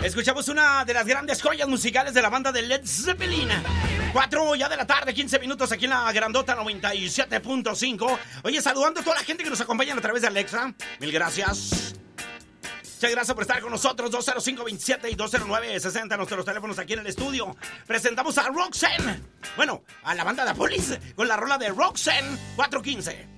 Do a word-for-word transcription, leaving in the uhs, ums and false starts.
Escuchamos una de las grandes joyas musicales de la banda de Led Zeppelin. Cuatro ya de la tarde, quince minutos aquí en la Grandota noventa y siete punto cinco. Oye, saludando a toda la gente que nos acompaña a través de Alexa. Mil gracias. Muchas gracias por estar con nosotros. dos cero cinco veintisiete y dos cero nueve sesenta, nuestros teléfonos aquí en el estudio. Presentamos a Roxanne. Bueno, a la banda de Police con la rola de Roxanne cuatro quince.